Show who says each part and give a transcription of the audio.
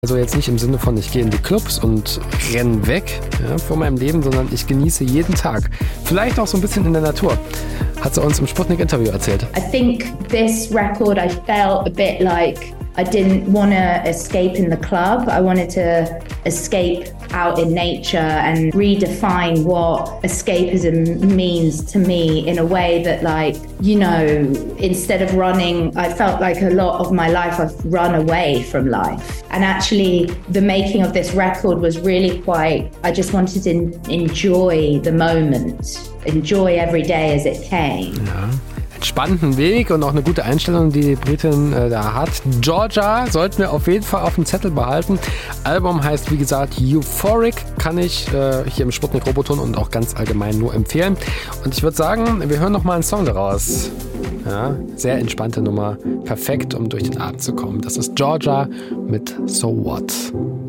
Speaker 1: Also jetzt nicht im Sinne von, ich gehe in die Clubs und renne weg von meinem Leben, sondern ich genieße jeden Tag. Vielleicht auch so ein bisschen in der Natur. Hat sie uns im Sputnik-Interview erzählt.
Speaker 2: I think this record, I felt a bit like I didn't want to escape in the club. I wanted to escape out in nature and redefine what escapism means to me in a way that, like, you know, instead of running, I felt like a lot of my life I've run away from life. And actually the making of this record was really quite, I just wanted to enjoy the moment, enjoy every day as it came.
Speaker 1: Ja. Spannenden Weg und auch eine gute Einstellung, die Britin da hat. Georgia sollten wir auf jeden Fall auf dem Zettel behalten. Album heißt, wie gesagt, Euphoric, kann ich hier im Sputnik Roboton und auch ganz allgemein nur empfehlen. Und ich würde sagen, wir hören noch mal einen Song daraus. Ja, sehr entspannte Nummer, perfekt, um durch den Abend zu kommen. Das ist Georgia mit So What.